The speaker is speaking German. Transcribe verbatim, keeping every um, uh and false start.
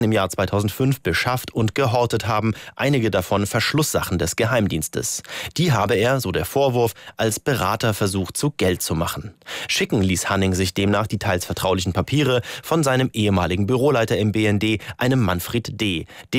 im Jahr zweitausendfünf beschafft und gehortet haben, einige davon Verschlusssachen des Geheimdienstes. Die habe er, so der Vorwurf, als Berater versucht, zu Geld zu machen. Schicken ließ Hanning sich demnach die teils vertraulichen Papiere von seinem ehemaligen Büroleiter im B N D, einem Manfred D.,